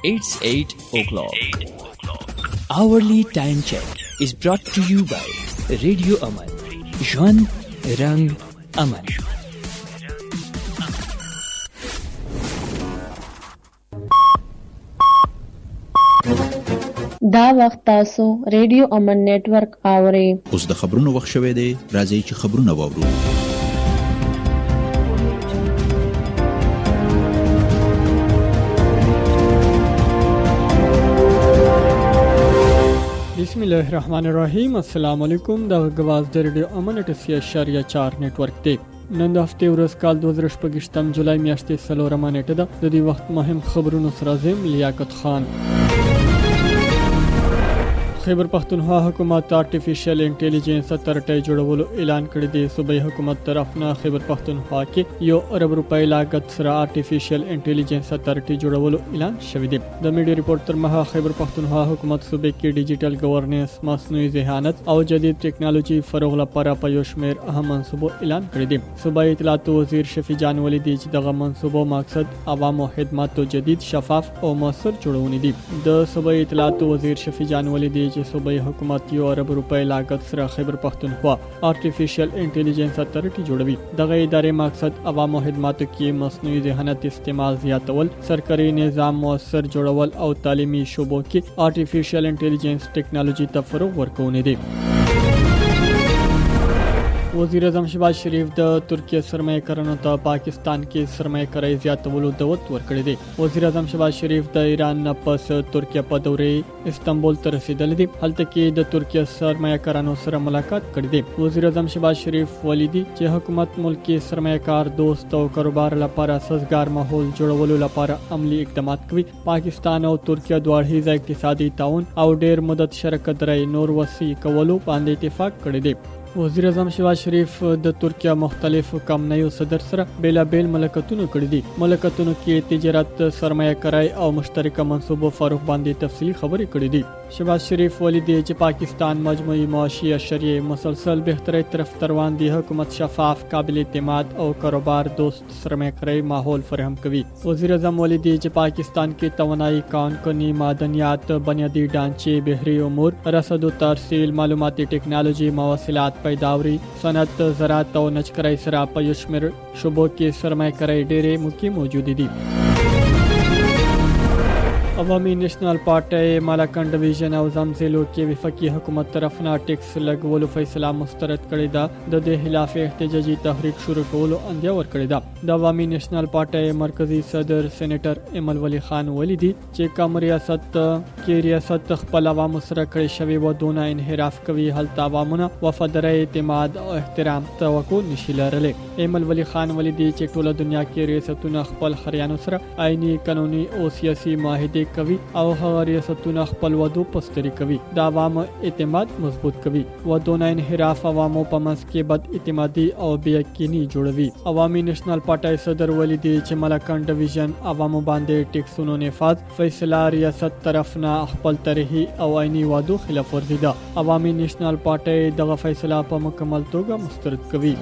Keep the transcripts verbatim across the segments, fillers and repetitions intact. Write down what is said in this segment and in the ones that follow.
It's eight o'clock. Hourly time check is brought to you by Radio Aman. Jwan Rang Aman. دا وخت تاسو ریډیو امن نیټورک اورئ. اوس د خبرونو وخت شوه دی. راځئ چې خبرونه واورو. بسم الله الرحمن الرحیم. السلام علیکم. د غواز د ریډیو امن اټسیا شریعه چار نیټورک دی. نن د هفته ورځ کال دوه زره شپږم جولای میاشتې څلورمه نیټه ده. د دې وخت مهم خبرونو سره زم لیاقت خان. خیبر پختونخوا حکومت آرټیفیشل انټيليجنس ترټي جوړولو اعلان کړی دی. صوبایي حکومت طرفنا خیبر پختونخوا کې یو ارب روپۍ لاګت سره آرټیفیشل انټيليجنس ترټي جوړولو اعلان شوی دی. د میډیا ریپورت تر مها خیبر پختونخوا حکومت صوبې کې ډیجیټل ګورننس، مصنوعي ذهانت او جدید ټیکنالوژي فروغ لپاره په یو شمېر اهم منصوبو اعلان کړی دی. صوبایي اطلاعات وزیر شفیع جان ولیدي چې دغه منصوبو مقصد عوامو خدماتو جدید، شفاف او موثر جوړونه دي. د صوبایي اطلاعات وزیر شفیع جان ولیدي چې صوبایي حکومت یو ارب روپۍ لاګت سره خیبر پختونخوا آرټیفیشل انټيليجنس اتھارټي جوړوي. دغه ادارې مقصد عوامو خدماتو کې مصنوعي ذهانت استعمال زیاتول، سرکاري نظام موثر جوړول او تعلیمي شوبو کې آرټیفیشل انټيليجنس ټیکنالوژي ته فروغ ورکول دي. وزیر اعظم شهباز شریف د ترکیه سرمایه کارانو ته پاکستان کې سرمایه کاري زیاتولو دعوت ورکړی دی. وزیر اعظم شهباز شریف د ایران نه پس ترکیه په دورې استانبول ته رسیدلی دی. هلته کې د ترکیه سرمایه کارانو سره ملاقات کړی دی. وزیر اعظم شهباز شریف ولیدي چې حکومت ملکی سرمایه کار دوست او کاروبار لپاره سازگار ماحول جوړولو لپاره عملی اقدامات کوي. پاکستان او ترکیه دواړه اقتصادي تعاون او ډیر مدت شراکت درې نور وسیع کولو باندې اتفاق کړی دی. وزیر اعظم شهباز شریف د ترکیه مختلف کمپنیو صدر سره بیلابیل ملاقاتونه کړي دي. ملاقاتونو کې تجارت، سرمایه کاري او مشترکه منصوبو فروغ باندې تفصیلی خبرې کړي دي. شهباز شریف ولیدي چې پاکستان مجموعي معاشي اشریه مسلسل بهتري طرف روان دي. حکومت شفاف، قابل اعتماد او کاروبار دوست سرمایه کاري ماحول فراهم کوي. وزیر اعظم ولیدي چې پاکستان کې توانایي کان کني، معدنیات، بنیادی ډانچې، بحري امور، رسد او ترسیل، معلوماتي ټیکنالوژي، مواصلات، پیداوری، صنعت، زراعت او نجکرۍ سره په یو شمېر شوبو کې سرمایه کاري ډېرې موقع موجود دي. عوامي نېشنل پارټي مالاکنډ ډیویژن او زمزلو کې وفاقي حکومت طرفنا ټیکس لګولو فیصله مسترد کړې ده. د دې خلاف احتجاجي تحریک شروع کولو اندیا ورکړې ده. د عوامي نېشنل پارټي مرکزی صدر سېنیټر ایمل ولی خان ولیدي چې کوم ریاست کې ریاست خپل عوامو سره کړی شوی ودونه انحراف کوي، هلته عوامونه وفاداري، اعتماد او احترام توقع نشي لرلی. ایمل ولی خان ولیدي چې ټوله دنیا کې ریاستونه خپل خریانو سره عیني قانوني او سیاسي معاهده کوي او هغه ریاستونه خپل ودو پستری کوي. د عوامو اعتماد مضبوط کوي. ودونه انحراف عوامو په منځ کې بد اعتمادي او بې یقیني جوړوي. عوامي نېشنل پارټي صدر ولیدي چې مالاکنډ ډیویژن عوامو باندې ټیکسونو نفاذ فیصله ریاست طرفنا خپل طرحي او عیني وادو خلاف ورزي ده. عوامي نېشنل پارټي دغه فیصله په مکمل توګه مسترد کوي.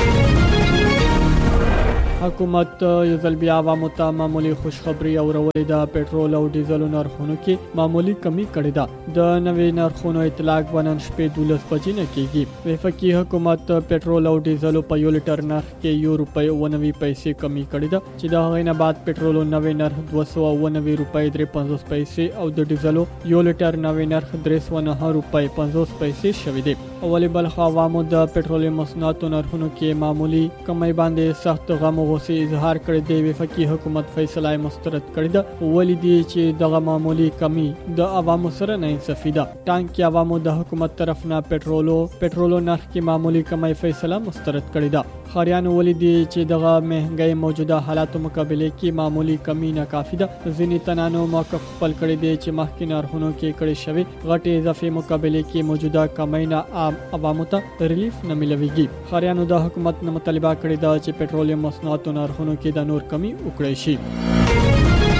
حکومت یو ځل بیا عوامو ته معمولی خوشخبری اورولې ده. پټرول او ډیزل نرخونو کې معمولی کمی کړې ده. د نوې نرخونو اطلاق ونن شپې دولس بجې نه کېږي. وفاقي حکومت پټرول او ډیزل په یو لیټر نرخ کې یو روپۍ او نوي پیسې کمی کړې ده چې د هغې نه بعد پټرول نوې نرخ دوه سوه او نوي روپۍ درې پنځوس پیسې او د ډیزلو یو لیټر نوې نرخ درې سوه نهه روپۍ پنځوس پیسې شوی دی. ولې بلخ عوامو د پټرول مصنوعاتو نرخونو کې معمولی کمی باندې سخت غم غوسې اظهار کړی دی. وفاقي حکومت فیصله مسترد کړې ده. ولیدي چې دغه معمولی کمی د عوامو سره نه انصافي ده. ټانک عوامو د حکومت طرف نه پټرولو پټرولو نرخ کې معمولی کمی فیصله مسترد کړې ده. خاریانو ولیدي چې دغه مهنګۍ موجوده حالاتو مقابله کې معمولی کمی ناکافي ده. ځینې تنانو موقف خپل کړی دی چې مخکې نرخونو کې کړی شوی غټې اضافي مقابله کې موجوده کمی نه عام عوامو ته ریلیف نه ملويږي. خاریانو د حکومت نه مطالبه کړې ده چې پټرولیم مصنوعاتو نرخونو کې د نور کمی وکړای شي.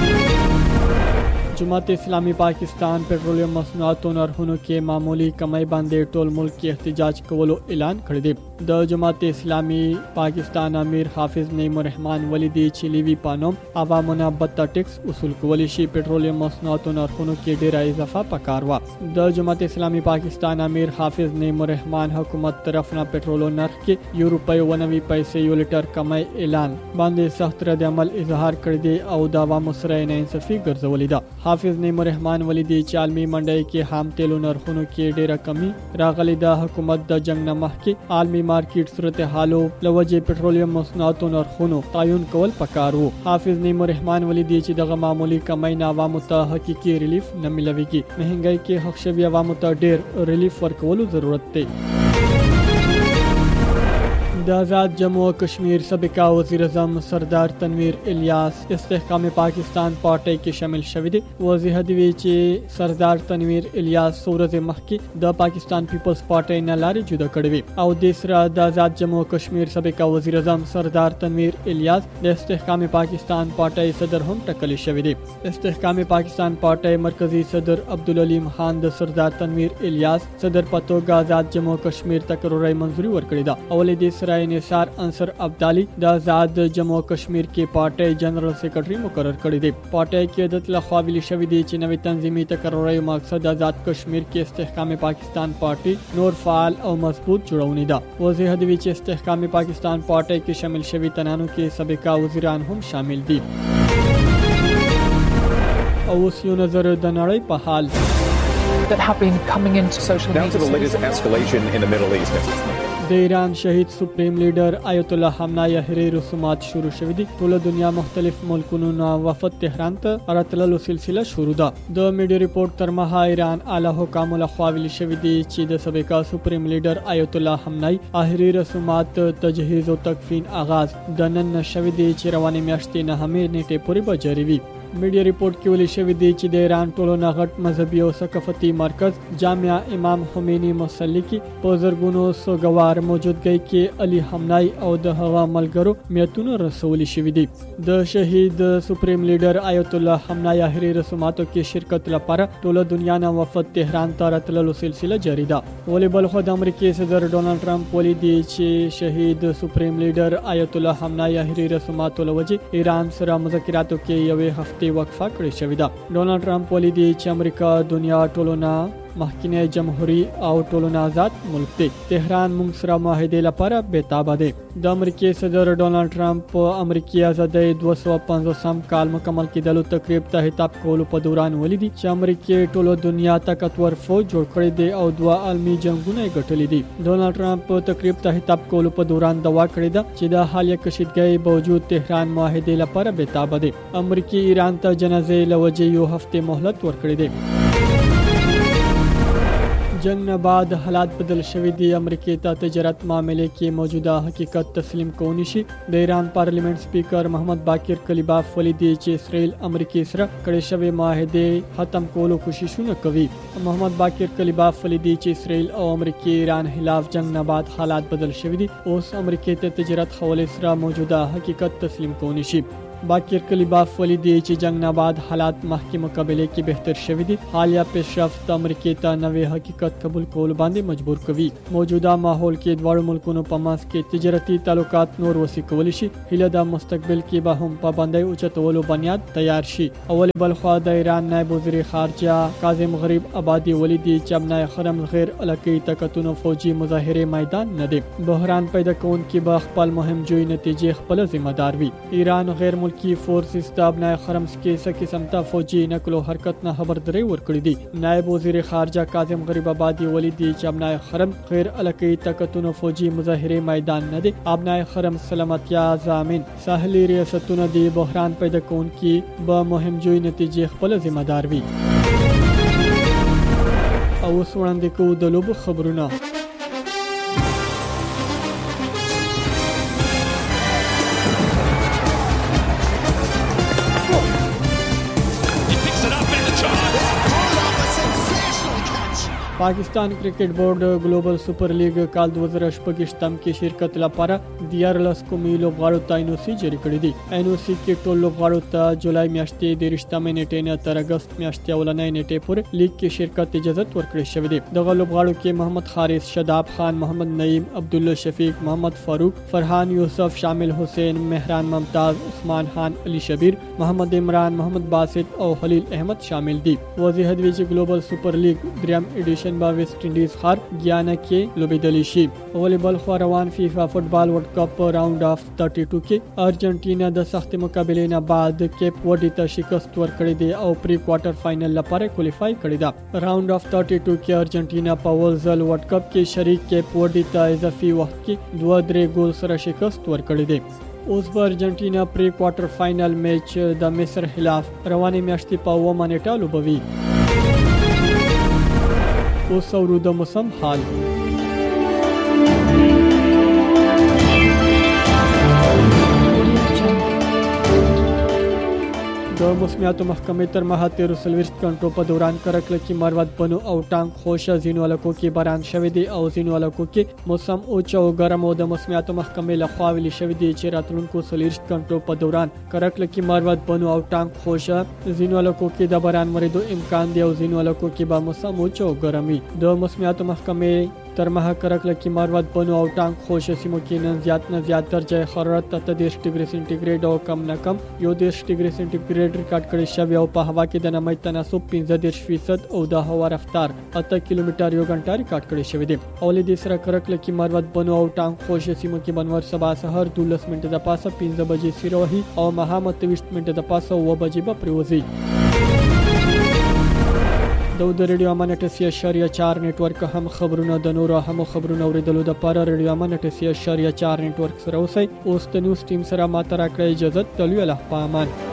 جماعت اسلامی پاکستان پټرولیم مصنوعاتو نرخونو کې معمولی کمی باندې ټول ملک کې احتجاج کولو اعلان کړی دی. د جماعت اسلامي پاکستان امیر حافظ نعیم الرحمن ولیدي چې لیوی پانوم عوامونه بد ټیکس اصول کولی شي پټرولیم مصنوعاتو نرخونو کې ډیره اضافه پکار و. د جماعت اسلامي پاکستان امیر حافظ نعیم الرحمن حکومت طرف نه پټرولو نرخ کې یو روپۍ و نوي پیسې یو لیټر کمای اعلان باندې سخت رد عمل اظهار کړی دی او دا عوامو سره نه انصافي ګرځولې ده. حافظ نعیم الرحمن ولیدي چې عالمي منډي کې خام تیلو نرخونو کې ډیره کمی راغلي ده. حکومت د جنگ نه مخکې عالمي مارکیټ صورتحالو لوجه پټرولیم مصنوعاتو نرخونو تعین کول پکار وو. حافظ نعیم الرحمن ولیدي چې دغه معمولی کمای نه عوامو ته حقيقي ریلیف نه ملويږي. مهنګای کې حق شوی عوامو ته ډیر ریلیف ورکولو ضرورت دی. د آزاد جموں و کشمیر سابقہ وزیر اعظم سردار تنویر الیاس استحکام پاکستان پارټي کې شامل شوی دی. وضاحت دی چې سردار تنویر الیاس ورځ مخکې د پاکستان پیپلز پارټي نه لارې جدا کړې وي او د سره د آزاد جموں و کشمیر سابقہ وزیر اعظم سردار تنویر الیاس د استحکام پاکستان پارټي صدر هم ټاکل شوی دی. استحکام پاکستان پارټي مرکزی صدر عبدالعلیم خان د سردار تنویر الیاس صدر پتوګ آزاد جموں و کشمیر تقرری منظوري ورکړې ده. اولې د سره نثار انصر ابدالي د آزاد جموں و کشمیر کې پارټي جنرال سیکرټري مقرر کړی دی. پارټي کې د تل خواویل شوی دی چې نوې تنظیمي تقرری مقصد آزاد کشمیر کې استحکام پاکستان پارټي نور فعال او مضبوط جوړونی ده. وضاحت دی چې استحکام پاکستان پارټي کې شامل شوی تنانو کې سابقہ وزیران هم شامل دي. او اوس یو نظر د نړۍ په حال that have been coming into social media. Down to the latest escalation in the Middle East. د ایران شهید سپریم لیډر آیت الله خامنه‌ای احری رسومات شروع شوې دي. ټول دنیا مختلف ملکونو نه وفد تهران ته راتللو سلسله شروع ده. د میډیا ریپورت تر مها ایران اعلی حکام له خوا ویل شوې دي چې د سابقہ سپریم لیډر آیت الله خامنه‌ای احری رسومات تجهیز او تکفین آغاز د نن شوې دي چې روانې میاشتې نه همې نیټه پورې به جاری وي. میډیا ریپورت کې ویل شوی دی چې د ایران ټولو نغټ مذهبي او ثقافتي مرکز جامعه امام خمینی مصلی کې په زرګونو سوګوار موجودګۍ کې علي خامنه‌ای او د هغه ملګرو میتونه رسول شوی دي. د شهید سپریم لیډر آیت الله خامنه‌ای احری رسوماتو کې شرکت لپاره ټول دنیا نه وفد تهران ته راتللو سلسله جاری ده. ولې بل خو د امریکای صدر ډونالد ټرمپ ولې دی چې شهید سپریم لیډر آیت الله خامنه‌ای احری رسوماتو لوجه ایران سره مذاکراتو کې یوې هفته وقفه کړې شوې ده. ډونالد ټرمپ ولې دی چې امریکا دنیا ټولونه مخکینه جمهوریت او ټولونه آزاد ملک دی. تهران موږ سره معاهده لپاره بېتابه دی. د امریکای صدر ډونالد ټرمپ په امریکای ازادۍ دوه سوه پنځوسم کال مکمل کېدلو تقریب ته خطاب کولو په دوران ولیدي چې امریکای ټولو دنیا طاقتور فوج جوړ کړی دی او دوه عالمي جنگونه یې ګټلي دي. ډونالد ټرمپ په تقریب ته خطاب کولو په دوران دوا کړې ده چې د حالیه کشیدګۍ باوجود تهران معاهده لپاره بېتابه دی. امریکای ایران ته جنازې لوجه یو هفته مهلت ورکړی دی. جنگ نه بعد حالات بدل شوی دی. امریکای ته تجارت معاملې کې موجوده حقیقت تسلیم کوونی شي. د ایران پارلیمنت سپیکر محمد باقر کلیباف ولیدي چې اسرائیل امریکای سره کړي شوی معاهده ختم کولو کوششونه کوي. محمد باقر کلیباف ولیدي چې اسرائیل او امریکای ایران خلاف جنگ نه بعد حالات بدل شوی دي. اوس امریکای ته تجارت خولې سره موجوده حقیقت تسلیم کوونی شي. باقر کلیباف ولیدي چې جنگ نه بعد حالات مخکې مقابله کې بهتر شوي دي. حالیه پیشرفت امریکای ته نوې حقیقت قبول کول باندې مجبور کوي. موجوده ماحول کې دواړو ملکونو په منځ کې تجارتي تعلقات نور وسیع کولی شي. هیله د مستقبل کې به هم پابندۍ اوچتولو بنیاد تیار شي. اول بل خوا د ایران نائب وزیر خارجه کاظم غریب آبادي ولیدي چې ابنای خرم غیر علاقائی طاقتونو فوجي مظاهره میدان نه دي. بحران پیدا کوونکي به خپل مهم جوړ نتیجې خپل ذمہ دار وي. ایران غیر کی فورسز د ابنای خرمز کې څه قسم ته فوجي نقل او حرکت نه خبرداري ورکړې دي. نائب وزیر خارجه کاظم غریب آبادي ولیدي چې ابنای خرم غیر علاقائی طاقتونو فوجي مظاهره میدان نه دي. ابنای خرم سلامتیا ضامن ساحلي ریاستونه د بحران پیدا کوونکي به مهم جوړ نتیجې خپل ذمہ دار وي. او اوس وړاندې کوو د لوبو خبرونه. پاکستان کرکټ بورډ ګلوبل سپر لیګ کال دوه زره شپږ کې شرکت لپاره دیارلس کومې لوبغاړو ته ان او سی جاری کړی دی. ان او سی کې ټول لوبغاړو ته جولای میاشتې د رښتامه نیټې نه تر اگست میاشتې اولنۍ نیټې پورې لیګ کې شرکت اجازه ورکړې شوې ده. دغه لوبغاړو کې محمد حارث، شاداب خان، محمد نعیم، عبدالله شفیق، محمد فاروق، فرحان یوسف، شامل حسین، مهران ممتاز، عثمان خان، علي شبیر، محمد عمران، محمد باسط او خلیل احمد شامل دي. واضح دی چې ګلوبل سپر لیګ دریم ایډیشن با ویسټ انډیز ښار ګیانا کې لوبېدلی شي. والیبال خو روان فیفا فوټبال ورلد کپ راوند اف باتیس کې ارجنټینا د سخت مقابلې نه بعد کیپ ورډي ته شکست ورکړی دی او پری کوارټر فائنل لپاره کوالیفای کړی دی. راوند اف باتیس کې ارجنټینا په ولزل ورلد کپ کې شریک کیپ ورډي ته اضافي وخت کې دوه درې ګول سره شکست ورکړی دی. اوس به ارجنټینا پری کوارټر فائنل میچ د مصر خلاف روانې میاشتې په اوومه نیټه لوبوي. اوس اورو د موسم حال. د موسمیاتو محکمې تر مهال تیرو څلوېښت غنټو په دوران کرکله کې مروت بنو او ټانک خوشه ځینو علاقو کې باران شوی دی او ځینو علاقو کې موسم اوچ او ګرم او د موسمیاتو محکمې لخوا ویلي شوی دی چې راتلونکو څلوېښت غنټو په دوران کرکله کې مروت بنو او ټانک خوشه ځینو علاقو کې د باران وریدو امکان دی او ځینو علاقو کې به موسم اوچ او ګرم وي. د موسمیاتو محکمې تر مهال کرکله کې مروت بنو او ټانک خوشه سیمو کې نن زیات نه زیات درجه حرارت اته دېرش ډیګري سنټیګریډ او کم نه کم یو دېرش ډیګري سنټیګریډ ریکارډ کړی شوی او په هوا کې د نمی تناسب پنځه دېرش فیصد او د هوا رفتار اته کیلومتر یو غنټه ریکارډ کړی شوی دی. او له دې سره کرکله کې مروت بنو او ټانک خوشه سیمو کې بنور سبا سحر دولس منټه د پاسه پنځه بجې سیروهي او مهام اته ویشت منټه د پاسه اوه بجې به پریوزي. د ریډیو امان اټسیا شریعه چار نیټورک هم خبرونه د نورو هم خبرونه اوریدلو د پاره ریډیو امان اټسیا شریعه چار نیټورک سره اوسئ. اوس د نیوز ټیم سره ماته راکړئ اجازه. تلوي الله پامان.